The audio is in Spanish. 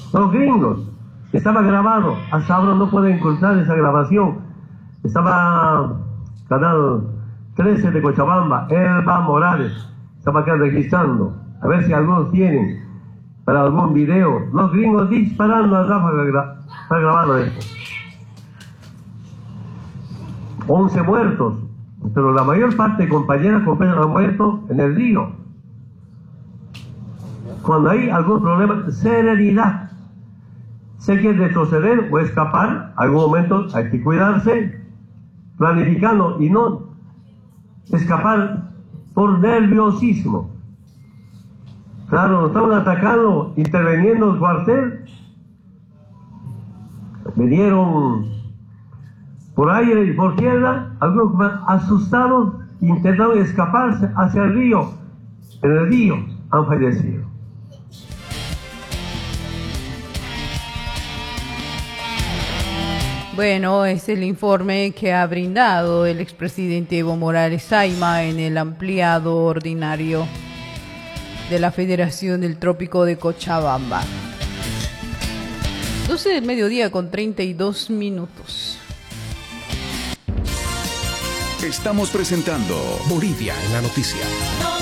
Los gringos. Estaba grabado. Hasta ahora no pueden encontrar esa grabación. Estaba Canal 13 de Cochabamba, Elba Morales. Estaba acá registrando. A ver si algunos tienen para algún video. Los gringos disparando a ráfaga. Está grabado esto. 11 muertos. Pero la mayor parte de compañeros han muerto en el río. Cuando hay algún problema, serenidad. Si hay que retroceder o escapar, algún momento hay que cuidarse, planificando y no escapar por nerviosismo. Claro, nos estaban atacando, interviniendo el cuartel. Vinieron por aire y por tierra, algunos asustados intentaron escaparse hacia el río. En el río han fallecido. Bueno, es el informe que ha brindado el expresidente Evo Morales Saima en el ampliado ordinario de la Federación del Trópico de Cochabamba. 12 del mediodía con 32 minutos. Estamos presentando Bolivia en la noticia.